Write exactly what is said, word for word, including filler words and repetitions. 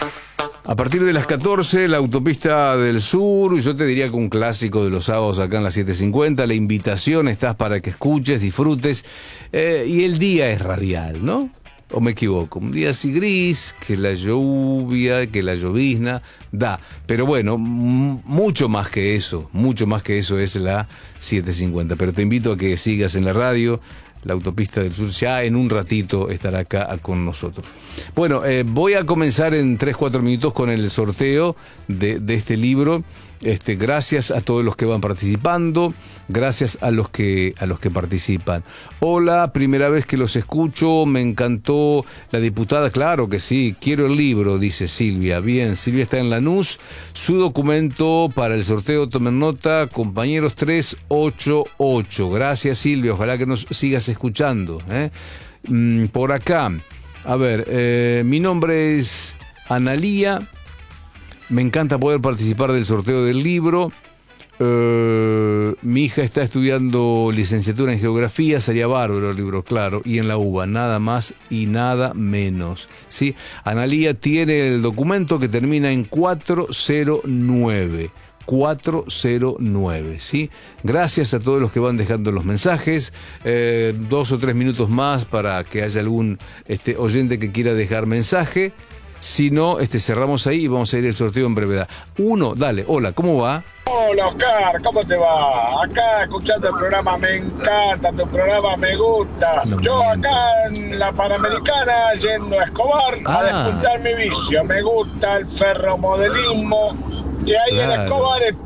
A partir de las catorce, la Autopista del Sur, yo te diría que un clásico de los sábados acá en las siete cincuenta, la invitación estás para que escuches, disfrutes, eh, y el día es radial, ¿no? ¿O me equivoco? Un día así gris, que la lluvia, que la llovizna, da. Pero bueno, m- mucho más que eso, mucho más que eso es la siete cincuenta. Pero te invito a que sigas en la radio. La Autopista del Sur ya en un ratito estará acá con nosotros. Bueno, eh, voy a comenzar en tres cuatro minutos con el sorteo de, de este libro. Este, gracias a todos los que van participando, gracias a los que a los que participan. Hola, primera vez que los escucho, me encantó la diputada, claro que sí, quiero el libro, dice Silvia. Bien, Silvia está en Lanús, su documento para el sorteo, tomen nota, compañeros tres ocho ocho. Gracias, Silvia, ojalá que nos sigas escuchando, ¿eh? Mm, por acá, a ver, eh, mi nombre es Analía. Me encanta poder participar del sorteo del libro. Uh, mi hija está estudiando licenciatura en geografía, sería bárbaro el libro, claro, y en la UBA, nada más y nada menos, ¿sí? Analía tiene el documento que termina en cuatro cero nueve. cuatro cero nueve, ¿sí? Gracias a todos los que van dejando los mensajes. Eh, dos o tres minutos más para que haya algún este, oyente que quiera dejar mensaje. Si no, este, cerramos ahí y vamos a ir al sorteo en brevedad. Uno, dale, hola, ¿cómo va? Hola Oscar, ¿cómo te va? Acá escuchando el programa, me encanta, tu programa me gusta. No Yo miento. acá en la Panamericana yendo a Escobar Ah. a despuntar mi vicio. Me gusta el ferromodelismo y ahí en Claro. Escobar